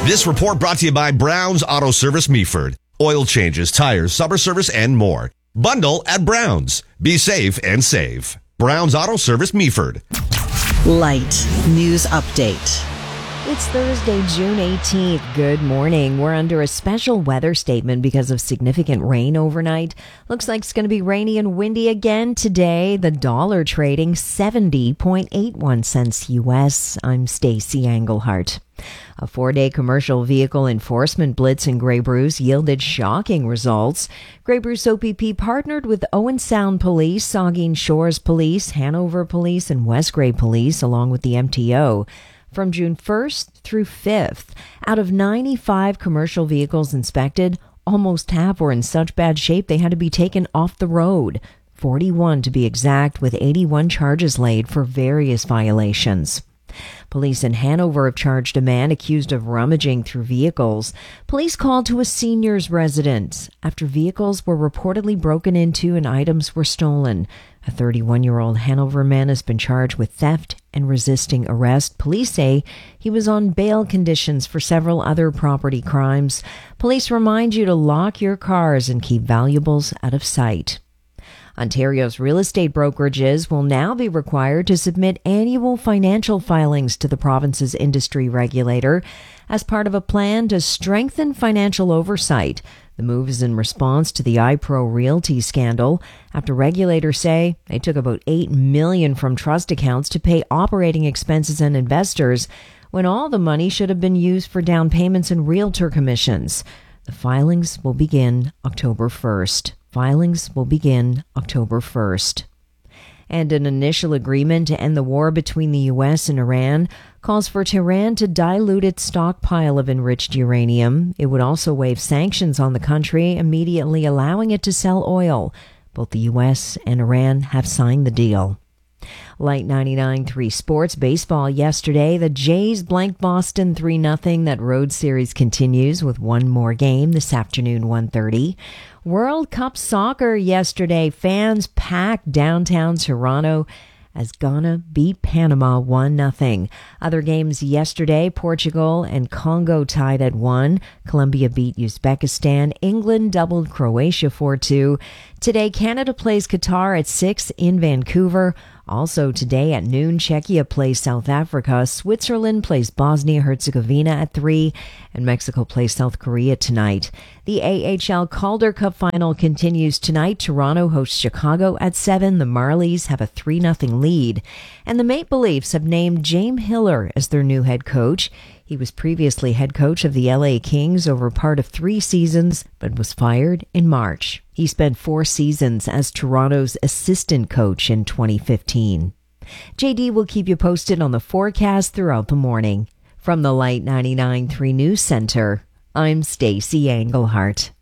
This report brought to you by Brown's Auto Service Meaford. Oil changes, tires, summer service, and more. Bundle at Brown's. Be safe and save. Brown's Auto Service Meaford. Light News Update. It's Thursday, June 18th. Good morning. We're under a special weather statement because of significant rain overnight. Looks like it's going to be rainy and windy again today. The dollar trading 70.81 cents U.S. I'm Stacey Englehart. A 4-day commercial vehicle enforcement blitz in Grey Bruce yielded shocking results. Grey Bruce OPP partnered with Owen Sound Police, Saugeen Shores Police, Hanover Police, and West Grey Police, along with the MTO. From June 1st through 5th, out of 95 commercial vehicles inspected, almost half were in such bad shape they had to be taken off the road. 41 to be exact, with 81 charges laid for various violations. Police in Hanover have charged a man accused of rummaging through vehicles. Police called to a senior's residence after vehicles were reportedly broken into and items were stolen. A 31-year-old Hanover man has been charged with theft and resisting arrest. Police say he was on bail conditions for several other property crimes. Police remind you to lock your cars and keep valuables out of sight. Ontario's real estate brokerages will now be required to submit annual financial filings to the province's industry regulator as part of a plan to strengthen financial oversight. The move is in response to the iPro Realty scandal, after regulators say they took about $8 million from trust accounts to pay operating expenses and investors when all the money should have been used for down payments and realtor commissions. The filings will begin October 1st. And an initial agreement to end the war between the U.S. and Iran calls for Tehran to dilute its stockpile of enriched uranium. It would also waive sanctions on the country, immediately allowing it to sell oil. Both the U.S. and Iran have signed the deal. Light 99.3 Sports Baseball yesterday. The Jays blanked Boston 3-0. That road series continues with one more game this afternoon, 1:30. World Cup Soccer yesterday. Fans packed downtown Toronto as Ghana beat Panama 1-0. Other games yesterday, Portugal and Congo tied at 1. Colombia beat Uzbekistan. England doubled Croatia 4-2. Today, Canada plays Qatar at 6 in Vancouver. Also today at noon, Czechia plays South Africa. Switzerland plays Bosnia-Herzegovina at 3. And Mexico plays South Korea tonight. The AHL Calder Cup final continues tonight. Toronto hosts Chicago at 7. The Marlies have a 3-0 lead. And the Maple Leafs have named James Hiller as their new head coach. He was previously head coach of the LA Kings over part of 3 seasons, but was fired in March. He spent 4 seasons as Toronto's assistant coach in 2015. JD will keep you posted on the forecast throughout the morning. From the Light 99.3 News Center, I'm Stacey Englehart.